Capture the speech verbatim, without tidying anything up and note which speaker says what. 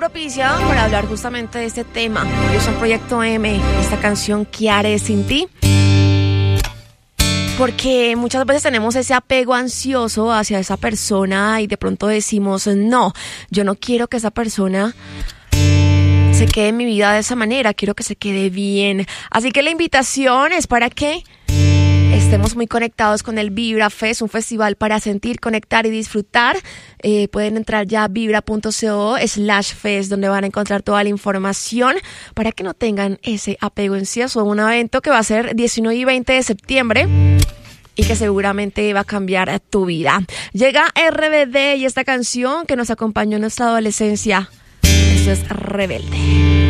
Speaker 1: propicia para hablar justamente de este tema. Ellos son Proyecto M, esta canción ¿Qué haré sin ti? Porque muchas veces tenemos ese apego ansioso hacia esa persona y de pronto decimos, no, yo no quiero que esa persona se quede en mi vida de esa manera, quiero que se quede bien. Así que la invitación es para que estemos muy conectados con el Vibra Fest, un festival para sentir, conectar y disfrutar. Eh, pueden entrar ya a vibra.co slash fest, donde van a encontrar toda la información para que no tengan ese apego ansioso. Un evento que va a ser diecinueve y veinte de septiembre y que seguramente va a cambiar tu vida. Llega R B D y esta canción que nos acompañó en nuestra adolescencia. Esto es Rebelde.